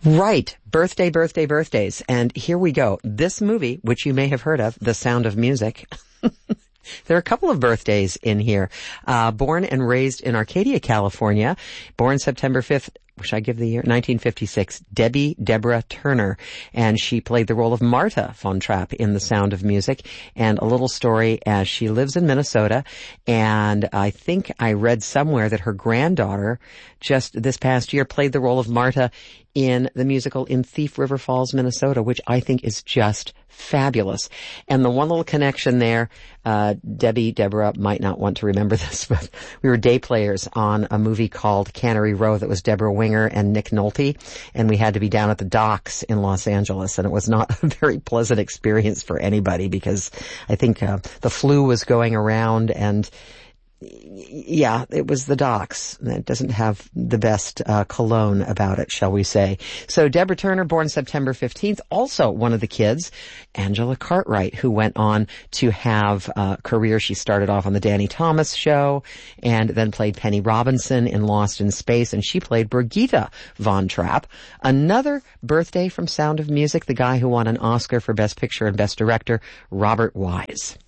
Right. Birthdays. And here we go. This movie, which you may have heard of, The Sound of Music. There are a couple of birthdays in here. Born and raised in Arcadia, California. Born September 5th. Should I give the year? 1956. Deborah Turner. And she played the role of Marta von Trapp in The Sound of Music. And a little story as she lives in Minnesota. And I think I read somewhere that her granddaughter just this past year played the role of Marta in the musical in Thief River Falls, Minnesota, which I think is just fabulous. And the one little connection there, Deborah might not want to remember this, but we were day players on a movie called Cannery Row that was Deborah Winger and Nick Nolte, and we had to be down at the docks in Los Angeles, and it was not a very pleasant experience for anybody because I think the flu was going around, and yeah, it was the docks. It doesn't have the best cologne about it, shall we say. So Deborah Turner, born September 15th, also one of the kids, Angela Cartwright, who went on to have a career. She started off on the Danny Thomas Show and then played Penny Robinson in Lost in Space, and she played Brigitte von Trapp. Another birthday from Sound of Music, the guy who won an Oscar for Best Picture and Best Director, Robert Wise.